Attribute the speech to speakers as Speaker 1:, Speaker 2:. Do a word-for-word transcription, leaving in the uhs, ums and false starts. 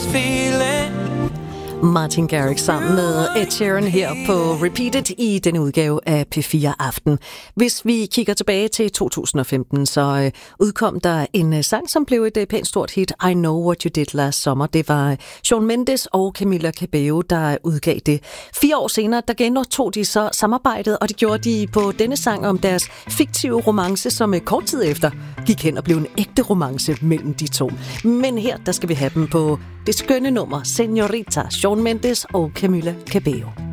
Speaker 1: feeling.
Speaker 2: Martin Garrix sammen med Ed Sheeran her på Repeated i denne udgave af P fire Aften. Hvis vi kigger tilbage til to tusind og femten, så øh, udkom der en øh, sang, som blev et øh, pænt stort hit. I Know What You Did Last Summer. Det var øh, Shawn Mendes og Camila Cabello, der udgav det. Fire år senere, der genoptog de så samarbejdet, og det gjorde de på denne sang om deres fiktive romance, som øh, kort tid efter gik hen og blev en ægte romance mellem de to. Men her, der skal vi have dem på det skønne nummer Señorita, Shawn Mendes og Camila Cabello.